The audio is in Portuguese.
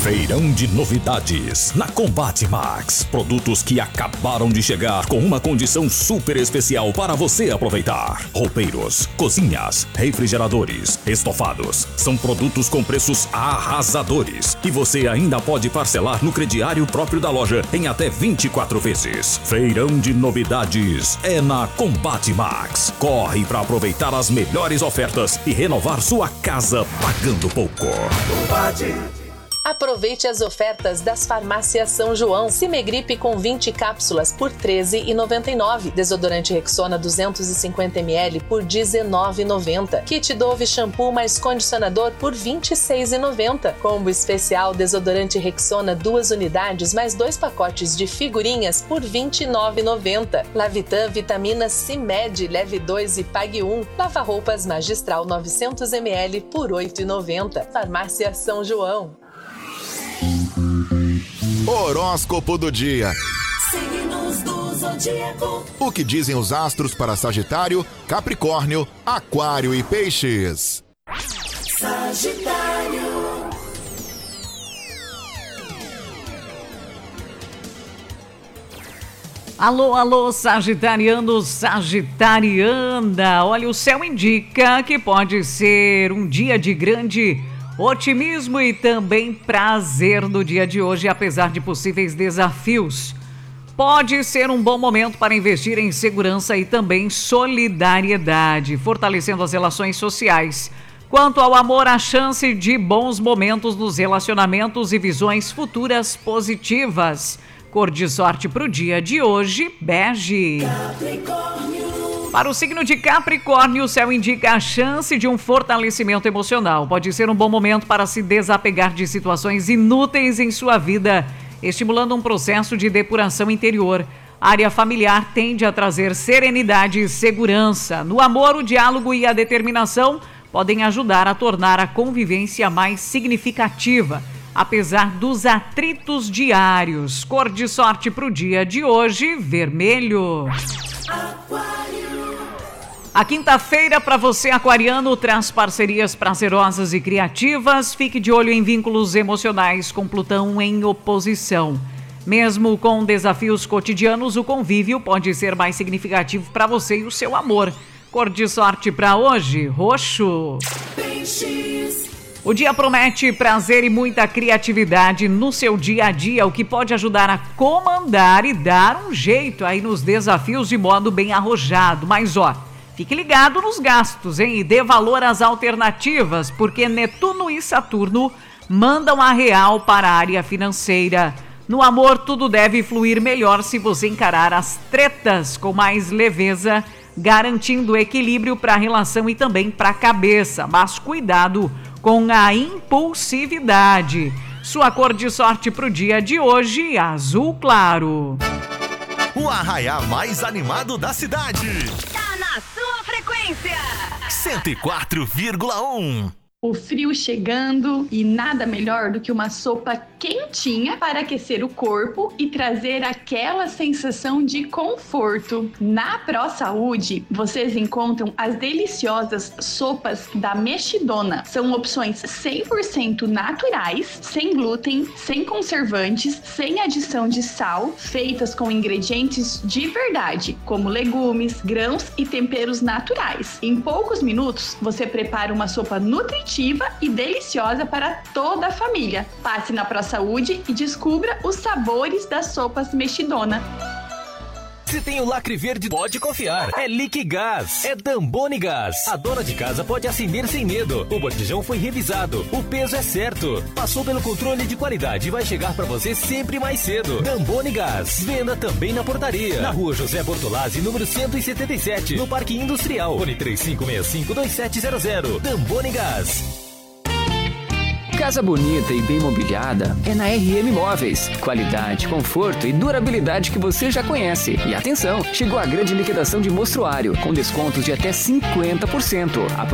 Feirão de novidades na Combate Max. Produtos que acabaram de chegar com uma condição super especial para você aproveitar. Roupeiros, cozinhas, refrigeradores, estofados. São produtos com preços arrasadores. E você ainda pode parcelar no crediário próprio da loja em até 24 vezes. Feirão de novidades é na Combate Max. Corre para aproveitar as melhores ofertas e renovar sua casa pagando pouco. Combate. Aproveite as ofertas das farmácias São João. Cimegripe com 20 cápsulas por R$ 13,99. Desodorante Rexona 250 ml por R$ 19,90. Kit Dove shampoo mais condicionador por R$ 26,90. Combo especial desodorante Rexona 2 unidades mais 2 pacotes de figurinhas por R$ 29,90. Lavitan vitamina CIMED leve 2 e pague 1. Lava roupas magistral 900 ml por R$ 8,90. Farmácia São João. Horóscopo do dia. Signos do zodíaco. O que dizem os astros para Sagitário, Capricórnio, Aquário e Peixes? Sagitário. Alô, alô, sagitariano, sagitariana. Olha, o céu indica que pode ser um dia de grande otimismo e também prazer no dia de hoje, apesar de possíveis desafios. Pode ser um bom momento para investir em segurança e também solidariedade, fortalecendo as relações sociais. Quanto ao amor, a chance de bons momentos nos relacionamentos e visões futuras positivas. Cor de sorte para o dia de hoje, bege. Capricórnio. Para o signo de Capricórnio, o céu indica a chance de um fortalecimento emocional. Pode ser um bom momento para se desapegar de situações inúteis em sua vida, estimulando um processo de depuração interior. A área familiar tende a trazer serenidade e segurança. No amor, o diálogo e a determinação podem ajudar a tornar a convivência mais significativa, apesar dos atritos diários. Cor de sorte para o dia de hoje, vermelho. Aquário. A quinta-feira para você, aquariano, traz parcerias prazerosas e criativas. Fique de olho em vínculos emocionais com Plutão em oposição. Mesmo com desafios cotidianos, o convívio pode ser mais significativo para você e o seu amor. Cor de sorte para hoje, roxo. Peixes. O dia promete prazer e muita criatividade no seu dia a dia, o que pode ajudar a comandar e dar um jeito aí nos desafios de modo bem arrojado. Mas fique ligado nos gastos, hein? E dê valor às alternativas, porque Netuno e Saturno mandam a real para a área financeira. No amor, tudo deve fluir melhor se você encarar as tretas com mais leveza, garantindo equilíbrio para a relação e também para a cabeça. Mas cuidado com a impulsividade. Sua cor de sorte para o dia de hoje, azul claro. O arraiá mais animado da cidade. Tá na sua frequência. 104,1. O frio chegando e nada melhor do que uma sopa quentinha para aquecer o corpo e trazer aquela sensação de conforto. Na ProSaúde, vocês encontram as deliciosas sopas da Mexidona. São opções 100% naturais, sem glúten, sem conservantes, sem adição de sal, feitas com ingredientes de verdade, como legumes, grãos e temperos naturais. Em poucos minutos, você prepara uma sopa nutritiva e deliciosa para toda a família. Passe na ProSaúde e descubra os sabores das sopas Mexidona. Se tem o lacre verde, pode confiar. É Liquigás, é Damboni Gás. A dona de casa pode acender sem medo. O botijão foi revisado, o peso é certo. Passou pelo controle de qualidade e vai chegar para você sempre mais cedo. Damboni Gás. Venda também na portaria. Na rua José Bortolazzi, número 177, no Parque Industrial. Fone 3565-2700. Damboni Gás. Casa bonita e bem mobiliada é na RM Móveis. Qualidade, conforto e durabilidade que você já conhece. E atenção, chegou a grande liquidação de mostruário, com descontos de até 50%.